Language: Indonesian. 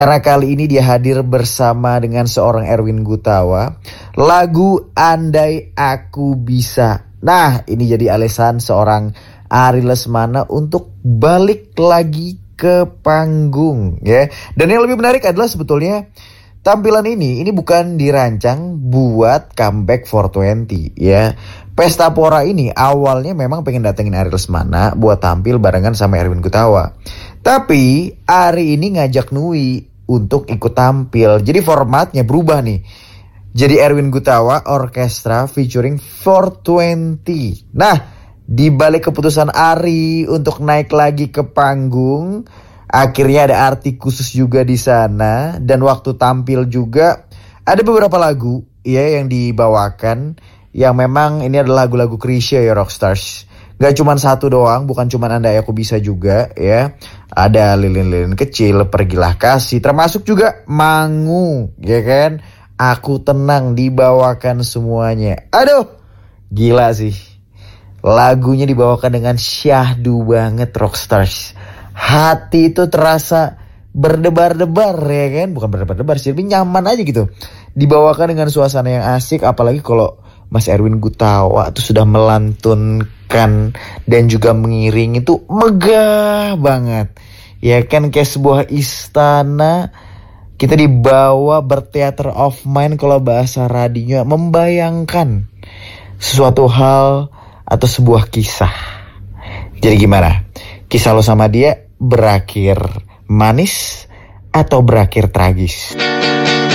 Karena kali ini dia hadir bersama dengan seorang Erwin Gutawa. Lagu Andai Aku Bisa. Nah, ini jadi alasan seorang Ari Lesmana untuk balik lagi ke panggung ya. Dan yang lebih menarik adalah sebetulnya tampilan ini bukan dirancang buat comeback 420 ya. Pesta Pora ini awalnya memang pengen datengin Ari Lesmana buat tampil barengan sama Erwin Gutawa. Tapi Ari ini ngajak Nui untuk ikut tampil. Jadi formatnya berubah nih. Jadi Erwin Gutawa orkestra featuring 420. Nah, di balik keputusan Ari untuk naik lagi ke panggung, akhirnya ada arti khusus juga di sana. Dan waktu tampil juga ada beberapa lagu ya yang dibawakan, yang memang ini adalah lagu-lagu Chrisye ya Rockstars. Gak cuma satu doang, bukan cuma Andai Aku Bisa juga ya. Ada Lilin-lilin kecil, Pergilah Kasih, termasuk juga Mangu ya kan. Aku Tenang dibawakan semuanya. Aduh, gila sih. Lagunya dibawakan dengan syahdu banget Rockstars. Hati itu terasa berdebar-debar ya kan. Bukan berdebar-debar sih, tapi nyaman aja gitu. Dibawakan dengan suasana yang asik, apalagi kalau Mas Erwin Gutawa tuh sudah melantunkan dan juga mengiring, itu megah banget. Ya kan, kayak sebuah istana. Kita dibawa bertheater of mind kalau bahasa radio, membayangkan sesuatu hal atau sebuah kisah. Jadi gimana? Kisah lo sama dia berakhir manis atau berakhir tragis?